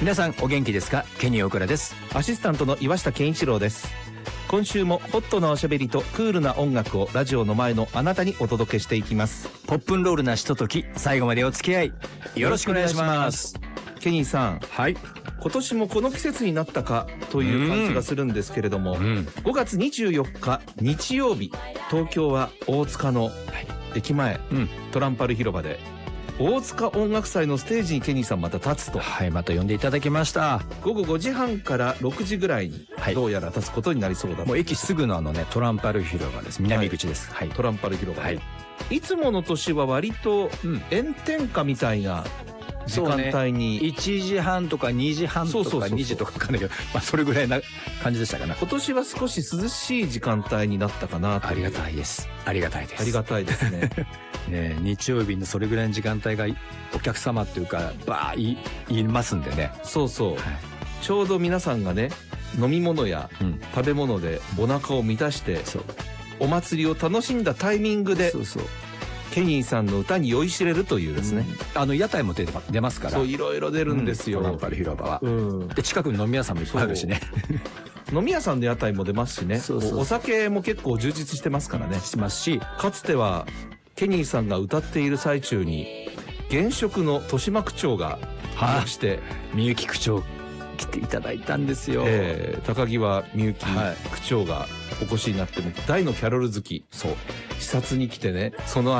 皆さんお元気ですか？ケニー大倉です。 アシスタントの岩下健一郎です。今週もホットなおしゃべりとクールな音楽をラジオの前のあなたにお届けしていきます。 ポップンロールなひととき、最後までお付き合いよろしくお願いします。 ケニーさん、 はい、 今年もこの季節になったかという感じがするんですけれども、5月24日日曜日、東京は大塚の駅前、トランパル広場で大塚音楽祭のステージにケニーさんまた立つと。 はい、また呼んでいただきました。 午後5時半から6時ぐらいにどうやら立つことになりそうだと。 もう駅すぐのね、トランパル広場です。南口です。 はい、トランパル広場、いつもの年は割と炎天下みたいな時間帯に、 1時半とか2時半とか2時とか分かんないけど、それぐらいな感じでしたかな。 今年は少し涼しい時間帯になったかなと。 ありがたいです。ありがたいです。 ありがたいですね。 ね、日曜日のそれぐらいの時間帯がお客様っていうか言いますんでね。 そうそう、ちょうど皆さんがね、飲み物や食べ物でお腹を満たして、お祭りを楽しんだタイミングで、ケニーさんの歌に酔いしれるというですね、 屋台も出ますから。 そう、いろいろ出るんですよ、 トランパル広場は。で、近くに飲み屋さんもいっぱいあるしね。 飲み屋さんの屋台も出ますしね。お酒も結構充実してますからね。 してますし、 かつてはケニーさんが歌っている最中に現職の豊島区長が来て、 みゆき区長来ていただいたんですよ。 高際みゆき区長がお越しになって、大のキャロル好き、視察に来てね、その